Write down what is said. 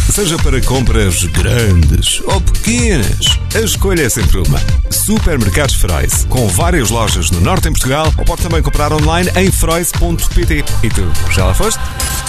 Seja para compras grandes ou pequenas, a escolha é sempre uma. Supermercados Freud, com várias lojas no norte em Portugal, ou pode também comprar online em freud.pt. E tu, já lá foste?